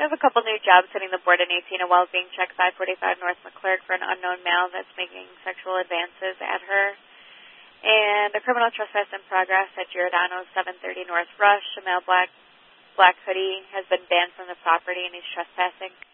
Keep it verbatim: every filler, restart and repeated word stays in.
We have a couple new jobs hitting the board in eighteen. A well being check five forty-five North McClurg for an unknown male that's making sexual advances at her. And a criminal trespass in progress at Giordano's seven thirty North Rush. A male black black hoodie has been banned from the property and he's trespassing.